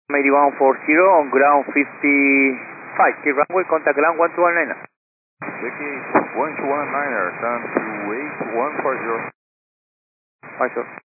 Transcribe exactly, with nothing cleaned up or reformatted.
eighty-one forty on ground fifty-five, key runway, contact ground one two one nine. Checking one two one niner, turn to eight one four zero. Five, sir.